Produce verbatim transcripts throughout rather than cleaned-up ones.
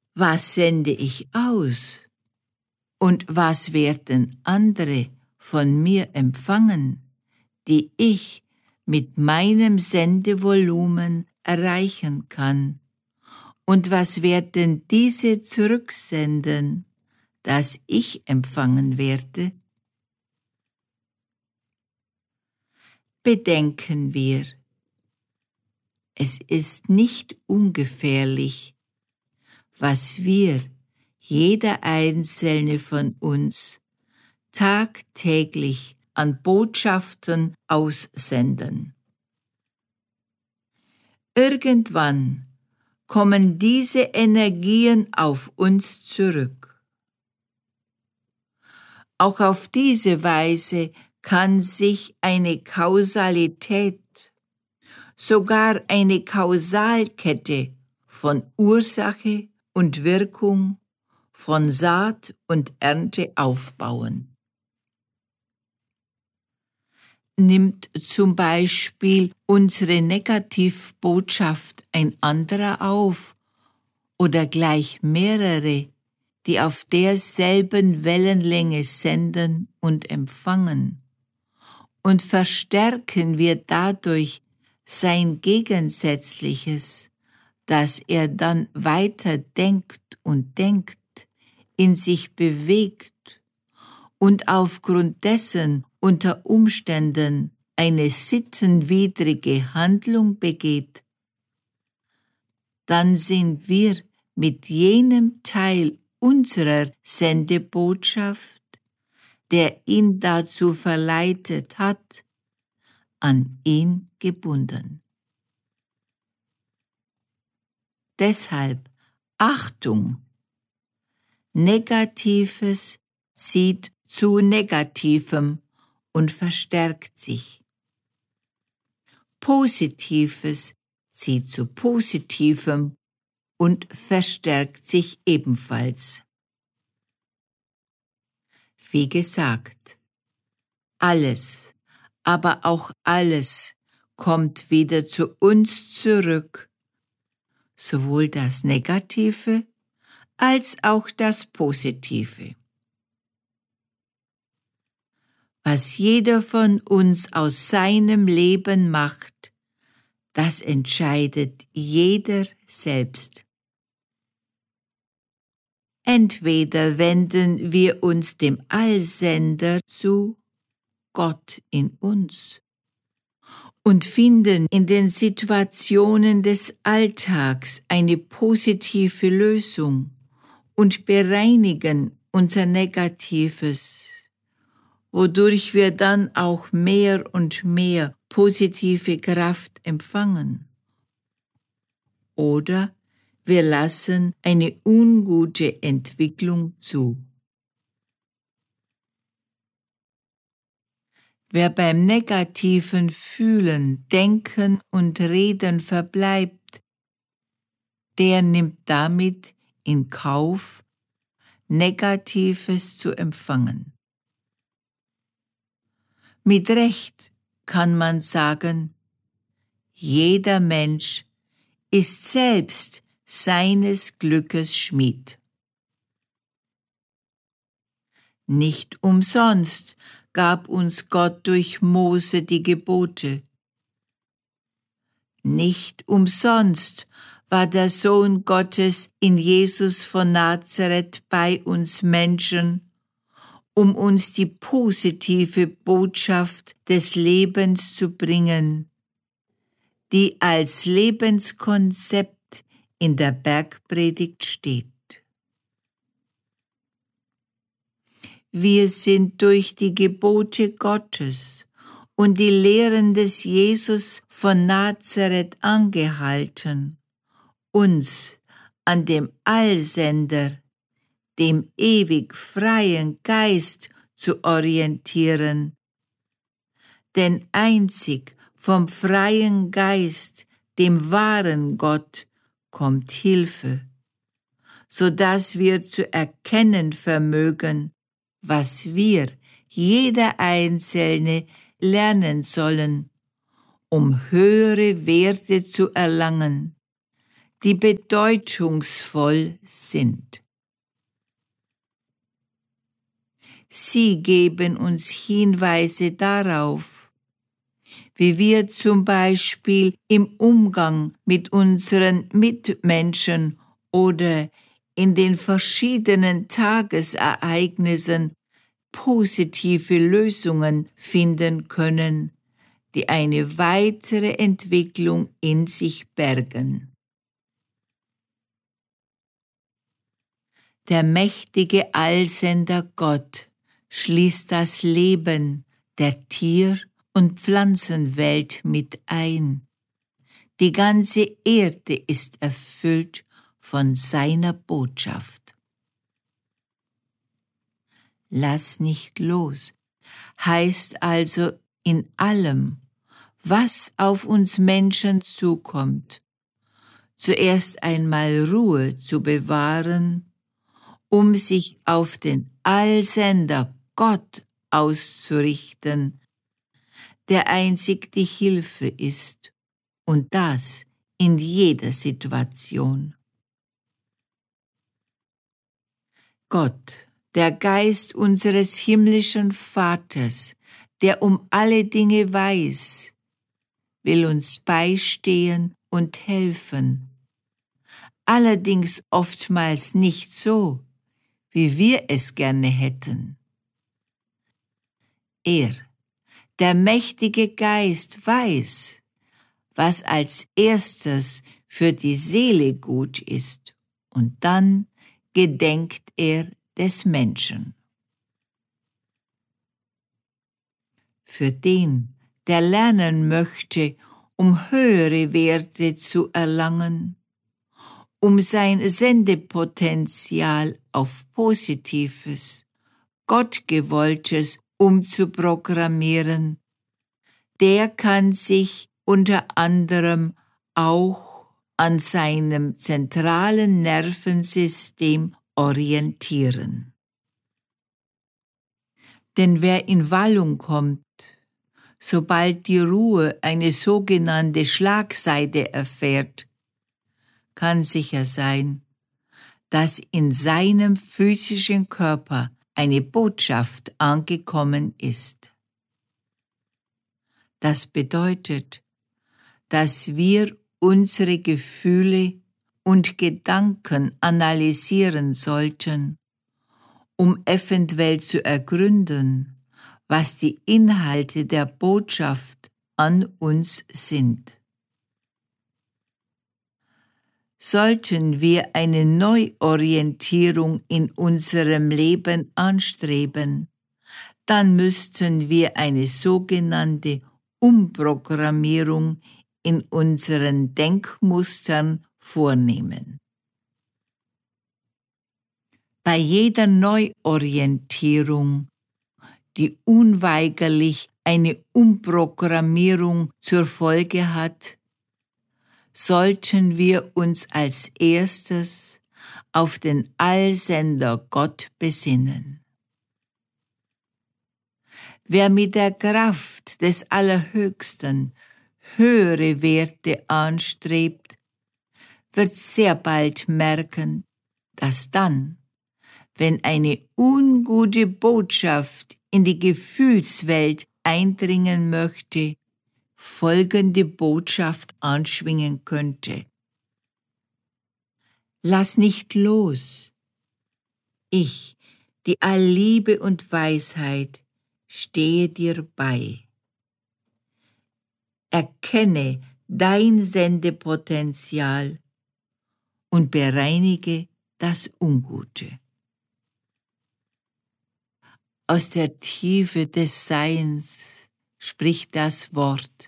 Was sende ich aus? Und was werden andere von mir empfangen, die ich mit meinem Sendevolumen erreichen kann? Und was werden diese zurücksenden, das ich empfangen werde? Bedenken wir, es ist nicht ungefährlich, was wir, jeder einzelne von uns, tagtäglich an Botschaften aussenden. Irgendwann kommen diese Energien auf uns zurück. Auch auf diese Weise kann sich eine Kausalität, sogar eine Kausalkette von Ursache und Wirkung, von Saat und Ernte aufbauen. Nimmt zum Beispiel unsere Negativbotschaft ein anderer auf oder gleich mehrere, die auf derselben Wellenlänge senden und empfangen, und verstärken wir dadurch sein Gegensätzliches, dass er dann weiter denkt und denkt, in sich bewegt und aufgrund dessen unter Umständen eine sittenwidrige Handlung begeht, dann sind wir mit jenem Teil unserer Sendebotschaft, der ihn dazu verleitet hat, an ihn gebunden. Deshalb Achtung! Negatives zieht zu Negativem und verstärkt sich. Positives zieht zu Positivem und verstärkt sich ebenfalls. Wie gesagt, alles, aber auch alles kommt wieder zu uns zurück, sowohl das Negative als auch das Positive. Was jeder von uns aus seinem Leben macht, das entscheidet jeder selbst. Entweder wenden wir uns dem Allsender zu, Gott in uns, und finden in den Situationen des Alltags eine positive Lösung und bereinigen unser Negatives, wodurch wir dann auch mehr und mehr positive Kraft empfangen. Oder wir lassen eine ungute Entwicklung zu. Wer beim negativen Fühlen, Denken und Reden verbleibt, der nimmt damit in Kauf, Negatives zu empfangen. Mit Recht kann man sagen, jeder Mensch ist selbst seines Glückes Schmied. Nicht umsonst gab uns Gott durch Mose die Gebote. Nicht umsonst war der Sohn Gottes in Jesus von Nazareth bei uns Menschen, um uns die positive Botschaft des Lebens zu bringen, die als Lebenskonzept in der Bergpredigt steht. Wir sind durch die Gebote Gottes und die Lehren des Jesus von Nazareth angehalten, uns an dem Allsender, dem ewig freien Geist zu orientieren. Denn einzig vom freien Geist, dem wahren Gott, kommt Hilfe, so dass wir zu erkennen vermögen, was wir, jeder Einzelne, lernen sollen, um höhere Werte zu erlangen, die bedeutungsvoll sind. Sie geben uns Hinweise darauf, wie wir zum Beispiel im Umgang mit unseren Mitmenschen oder in den verschiedenen Tagesereignissen positive Lösungen finden können, die eine weitere Entwicklung in sich bergen. Der mächtige Allsender Gott schließt das Leben der Tier- und Pflanzenwelt mit ein. Die ganze Erde ist erfüllt von seiner Botschaft. Lass nicht los, heißt also in allem, was auf uns Menschen zukommt, zuerst einmal Ruhe zu bewahren, um sich auf den Allsender Gott auszurichten, der einzig die Hilfe ist, und das in jeder Situation. Gott, der Geist unseres himmlischen Vaters, der um alle Dinge weiß, will uns beistehen und helfen, allerdings oftmals nicht so, wie wir es gerne hätten. Er, der mächtige Geist, weiß, was als erstes für die Seele gut ist, und dann gedenkt er des Menschen. Für den, der lernen möchte, um höhere Werte zu erlangen, um sein Sendepotenzial auf Positives, Gottgewolltes umzuprogrammieren, der kann sich unter anderem auch an seinem zentralen Nervensystem orientieren. Denn wer in Wallung kommt, sobald die Ruhe eine sogenannte Schlagseite erfährt, kann sicher sein, dass in seinem physischen Körper eine Botschaft angekommen ist. Das bedeutet, dass wir unsere Gefühle und Gedanken analysieren sollten, um eventuell zu ergründen, was die Inhalte der Botschaft an uns sind. Sollten wir eine Neuorientierung in unserem Leben anstreben, dann müssten wir eine sogenannte Umprogrammierung in unseren Denkmustern vornehmen. Bei jeder Neuorientierung, die unweigerlich eine Umprogrammierung zur Folge hat, sollten wir uns als erstes auf den Allsender Gott besinnen. Wer mit der Kraft des Allerhöchsten höhere Werte anstrebt, wird sehr bald merken, dass dann, wenn eine ungute Botschaft in die Gefühlswelt eindringen möchte, folgende Botschaft anschwingen könnte: Lass nicht los. Ich, die Allliebe und Weisheit, stehe dir bei. Erkenne dein Sendepotenzial und bereinige das Ungute. Aus der Tiefe des Seins spricht das Wort: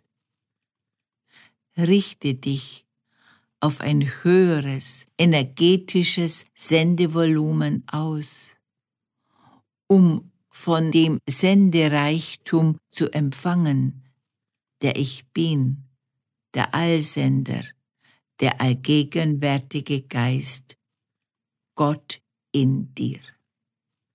Richte dich auf ein höheres, energetisches Sendevolumen aus, um von dem Sendereichtum zu empfangen, der ich bin, der Allsender, der allgegenwärtige Geist, Gott in dir.